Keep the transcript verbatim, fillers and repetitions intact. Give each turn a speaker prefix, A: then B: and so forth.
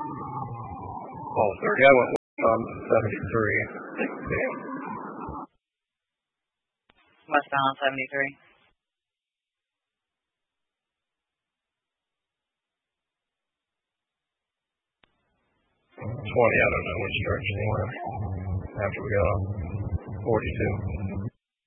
A: Oh, thirty. I went on seventy-three.
B: Westbound seventy-three.
A: twenty, I don't know which direction he went after we got off. forty-two.